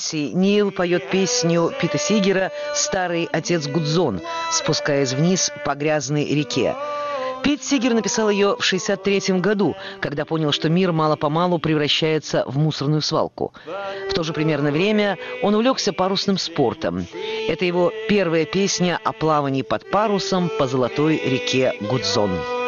записи Нил поет песню Пита Сигера «Старый отец Гудзон», спускаясь вниз по грязной реке. Пит Сигер написал ее в 1963 году, когда понял, что мир мало-помалу превращается в мусорную свалку. В то же примерно время он увлекся парусным спортом. Это его первая песня о плавании под парусом по золотой реке Гудзон.